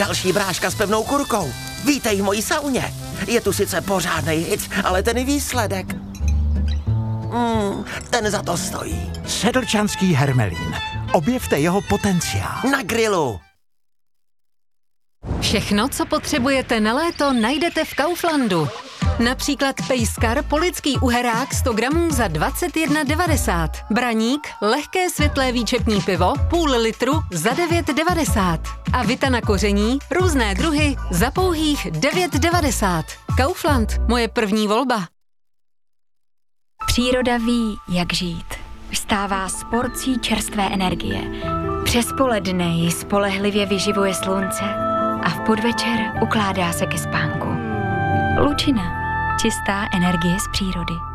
Další bráška s pevnou kurkou. Vítej v mojí sauně. Je tu sice pořádnej hit, ale ten výsledek... ten za to stojí. Sedlčanský hermelín. Objevte jeho potenciál. Na grilu. Všechno, co potřebujete na léto, najdete v Kauflandu. Například pejskar polický uherák 100 gramů za 21,90. Braník, lehké světlé výčepní pivo, půl litru za 9,90. A vita na koření, různé druhy za pouhých 9,90. Kaufland, moje první volba. Příroda ví, jak žít. Vstává s porcí čerstvé energie. Přes poledne ji spolehlivě vyživuje slunce a v podvečer ukládá se ke spánku. Lučina. Čistá energie z přírody.